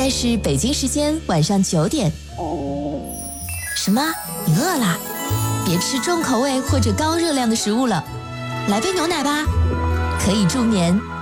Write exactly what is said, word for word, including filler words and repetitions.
在是北京时间晚上九点。什么？你饿啦？别吃重口味或者高热量的食物了，来杯牛奶吧，可以助眠。